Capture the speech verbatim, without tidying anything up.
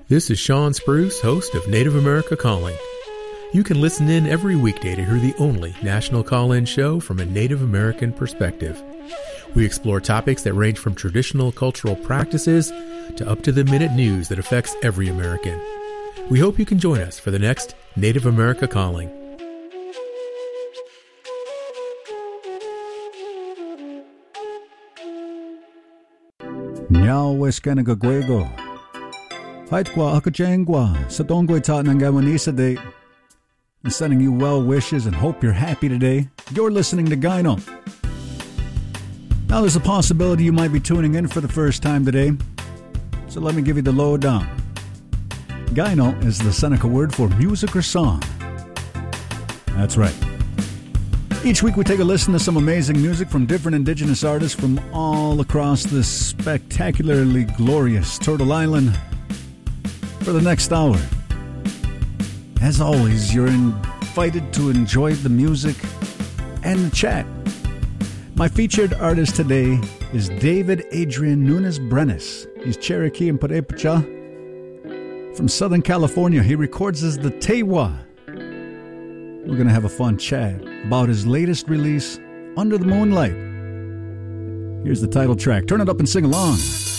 This is Sean Spruce, host of Native America Calling. You can listen in every weekday to hear the only national call-in show from a Native American perspective. We explore topics that range from traditional cultural practices to up-to-the-minute news that affects every American. We hope you can join us for the next Native America Calling. Nyao Weskanagagwego. Haitkwa Akajangwa, Sadongwe Tatnangawanisa Day. And sending you well wishes and hope you're happy today. You're listening to Gyno. Now there's a possibility you might be tuning in for the first time today. So let me give you the lowdown. Gyno is the Seneca word for music or song. That's right. Each week we take a listen to some amazing music from different indigenous artists from all across this spectacularly glorious Turtle Island for the next hour. As always, you're invited to enjoy the music and the chat. My featured artist today is David Adrian Nunes Brenes. He's Cherokee and Purepecha. From Southern California, he records as the Tewa. We're going to have a fun chat about his latest release, Under the Moonlight. Here's the title track. Turn it up and sing along.